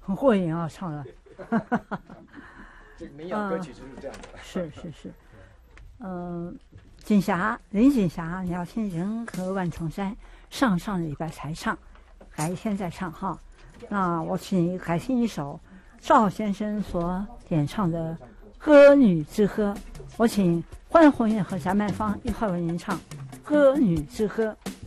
很过瘾啊，唱的。 这个民谣歌曲就是这样的。 是。锦霞，林锦霞，鸟千人和万重山，上礼拜才唱，改天再唱哈。那我请你改听一首赵先生所演唱的《歌女之歌》，我请关宏燕和翟曼芳一块为您唱《歌女之歌》。